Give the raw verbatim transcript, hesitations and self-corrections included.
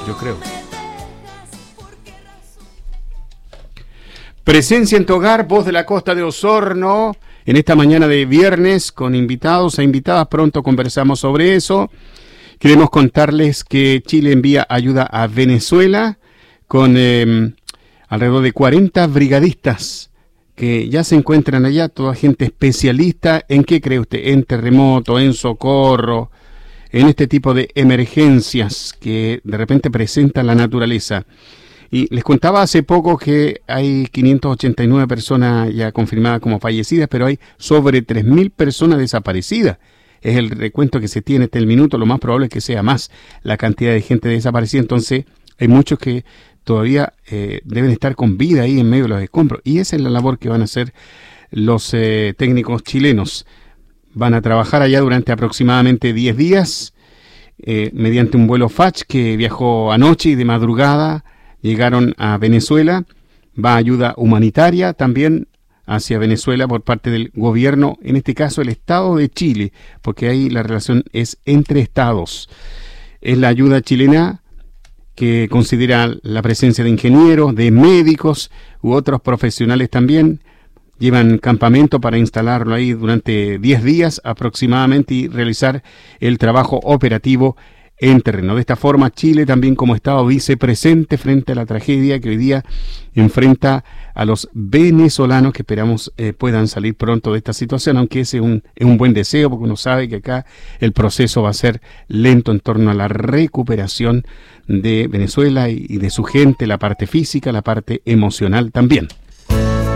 yo creo. Presencia en tu hogar, voz de la costa de Osorno, en esta mañana de viernes, con invitados e invitadas. Pronto conversamos sobre eso. Queremos contarles que Chile envía ayuda a Venezuela con eh, alrededor de cuarenta brigadistas que ya se encuentran allá, toda gente especialista. ¿En qué cree usted? En terremoto, en socorro, en este tipo de emergencias que de repente presenta la naturaleza. Y les contaba hace poco que hay quinientas ochenta y nueve personas ya confirmadas como fallecidas, pero hay sobre tres mil personas desaparecidas. Es el recuento que se tiene hasta el minuto, lo más probable es que sea más la cantidad de gente desaparecida. Entonces hay muchos que todavía eh, deben estar con vida ahí en medio de los escombros. Y esa es la labor que van a hacer los eh, técnicos chilenos. Van a trabajar allá durante aproximadamente diez días, eh, mediante un vuelo F A C H que viajó anoche y de madrugada llegaron a Venezuela. Va ayuda humanitaria también hacia Venezuela por parte del gobierno, en este caso el Estado de Chile, porque ahí la relación es entre estados. Es la ayuda chilena que considera la presencia de ingenieros, de médicos u otros profesionales también. Llevan campamento para instalarlo ahí durante diez días aproximadamente y realizar el trabajo operativo en terreno. De esta forma, Chile también como Estado dice presente frente a la tragedia que hoy día enfrenta a los venezolanos, que esperamos eh, puedan salir pronto de esta situación, aunque ese es un, es un buen deseo, porque uno sabe que acá el proceso va a ser lento en torno a la recuperación de Venezuela y, y de su gente, la parte física, la parte emocional también.